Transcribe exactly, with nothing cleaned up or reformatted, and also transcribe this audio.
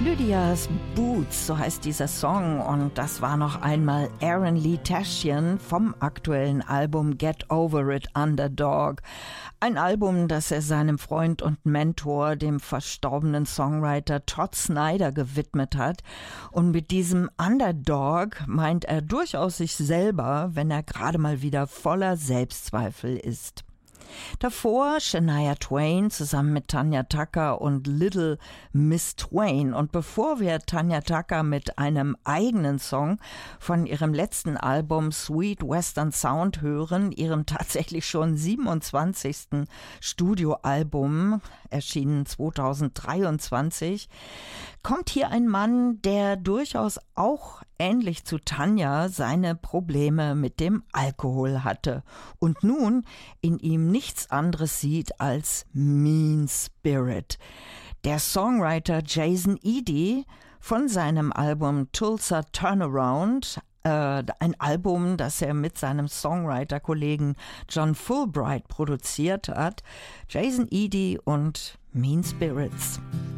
Lydia's Boots, so heißt dieser Song, und das war noch einmal Aaron Lee Tashian vom aktuellen Album Get Over It Underdog. Ein Album, das er seinem Freund und Mentor, dem verstorbenen Songwriter Todd Snider, gewidmet hat. Und mit diesem Underdog meint er durchaus sich selber, wenn er gerade mal wieder voller Selbstzweifel ist. Davor Shania Twain zusammen mit Tanya Tucker und Little Miss Twain. Und bevor wir Tanya Tucker mit einem eigenen Song von ihrem letzten Album Sweet Western Sound hören, ihrem tatsächlich schon siebenundzwanzigsten Studioalbum, erschienen zweitausenddreiundzwanzig, kommt hier ein Mann, der durchaus auch ähnlich zu Tanya seine Probleme mit dem Alkohol hatte und nun in ihm nichts anderes sieht als Mean Spirit. Der Songwriter Jason Eady von seinem Album Tulsa Turnaround, äh, ein Album, das er mit seinem Songwriter-Kollegen John Fulbright produziert hat, Jason Eady und Mean Spirits.